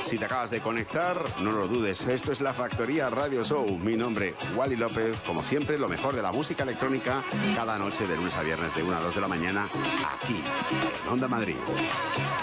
Si te acabas de conectar, no lo dudes, esto es La Factoría Radio Show. Mi nombre, Wally López. Como siempre, lo mejor de la música electrónica, cada noche de lunes a viernes de 1 a 2 de la mañana, aquí, en Onda Madrid.